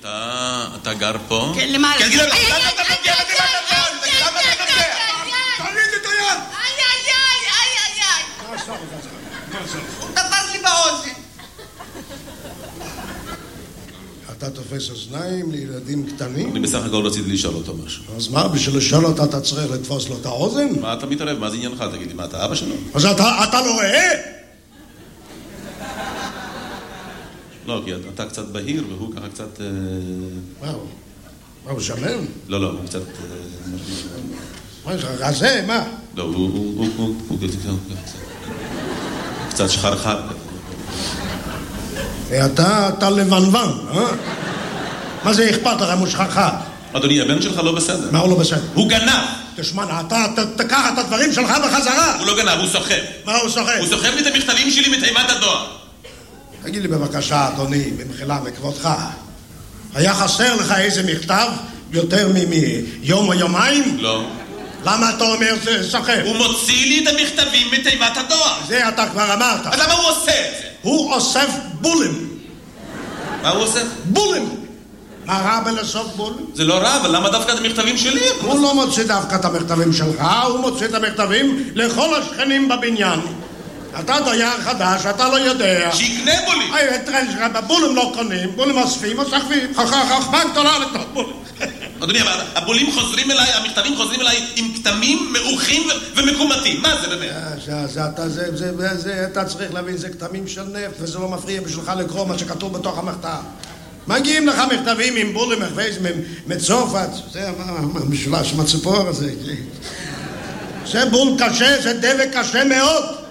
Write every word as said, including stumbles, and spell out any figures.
אתה, אתה גר פה? כן, למעלה. כן, גילה, למה אתה נוגע בדירת הכל? למה אתה נוגע? תוריד את היד! איי, איי, איי, איי, איי. מה עשה לך? הוא תפס לי באוזן. אתה תופס אוזניים לילדים קטנים? אני בסך הכל רציתי לשאול אותו משהו. אז מה, בשביל לשאול אותה אתה צריך לתפוס לו את האוזן? מה אתה מתערב? מה זה עניינך? תגיד לי, מה אתה אבא שלו? אז אתה, אתה לא רואה? לא, כי אתה קצת בהיר והוא ככה קצת... מה הוא? מה הוא שמן? לא, לא, הוא קצת... מה יש לך, רזה? מה? לא, הוא... הוא... הוא... הוא... קצת שחרחר. אתה, אתה לבנוון, אה? מה זה אכפת לך, מושחרחר? אדוני, הבן שלך לא בסדר. מה הוא לא בסדר? הוא גנב! תשמע, אתה תקח את הדברים שלך בחזרה. הוא לא גנב, הוא סוחב. מה הוא סוחב? הוא סוחב לי את המכתבים שלי מתיבת הדואר. תגיד לי בבקשה, אדוני, במחילה מכבודך, היה חסר לך איזה מכתב יותר מיום או יומיים? לא. למה אתה אומר זה סוחב? הוא מוציא לי את המכתבים מתיבת הדואר. זה אתה כבר אמרת. אז למה הוא עושה את זה? הוא אוסף בולים. מה הוא עושה? בולים. מה רע בלאסוף בולים? זה לא רע, אבל למה דווקא את המכתבים שלי? הוא לא מוציא דווקא את המכתבים שלך, הוא מוציא את המכתבים לכל השכנים בבניין. אתה דייר חדש, אתה לא יודע. שיקנה בולים. היי, תראה לך, בולים לא קונים, בולים אוספים, אוספים, חכמה גדולה לקנות בולים. אדוני, אבל הבולים חוזרים אליי, המכתבים חוזרים אליי עם כתמים מעוכים ומקומטים. מה זה באמת? אתה צריך להבין, זה כתמים של נפט, וזה לא מפריע בשבילך לקרוא מה שכתוב בתוך המכתב. מגיעים לך מכתבים עם בולים מצרפת, זה המשולש, הציפור הזה. זה בול קשה, זה דבק קשה מאוד.